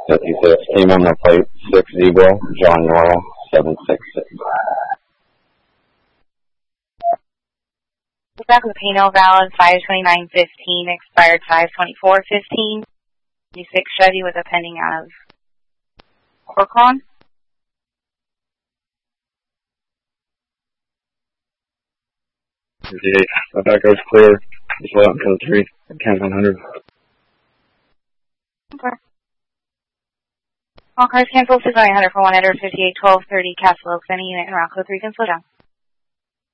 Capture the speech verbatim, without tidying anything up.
fifty-six, team on the plate, six zebra, John Norrell, seven six six. Back with Pano valid five twenty-nine fifteen, expired five twenty-four fifteen. fifty-six Chevy with a pending out of Corcoran. fifty-eight, the back goes clear. Just let out until three, count one hundred. Okay. All cars cancel, six nine hundred for one enter, fifty-eight twelve thirty Castle Oaks, any unit in Rockville three can slow down.